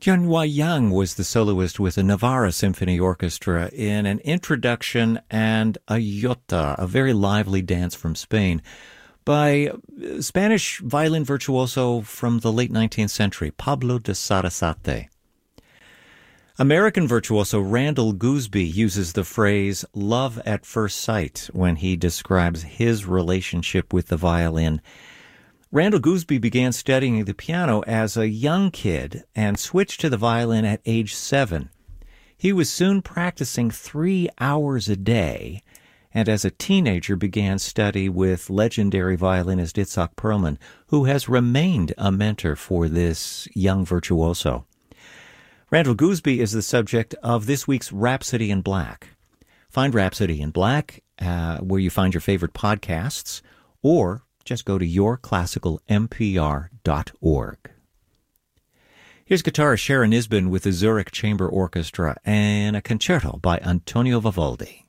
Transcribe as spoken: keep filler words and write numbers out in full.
Jianhua Yang was the soloist with the Navarra Symphony Orchestra in an introduction and a Jota, a very lively dance from Spain, by Spanish violin virtuoso from the late nineteenth century, Pablo de Sarasate. American virtuoso Randall Gooseby uses the phrase love at first sight when he describes his relationship with the violin. Randall Gooseby began studying the piano as a young kid and switched to the violin at age seven. He was soon practicing three hours a day, and as a teenager began study with legendary violinist Itzhak Perlman, who has remained a mentor for this young virtuoso. Randall Gooseby is the subject of this week's Rhapsody in Black. Find Rhapsody in Black uh, where you find your favorite podcasts, or just go to your classical m p r dot org. Here's guitarist Sharon Isbin with the Zurich Chamber Orchestra and a concerto by Antonio Vivaldi.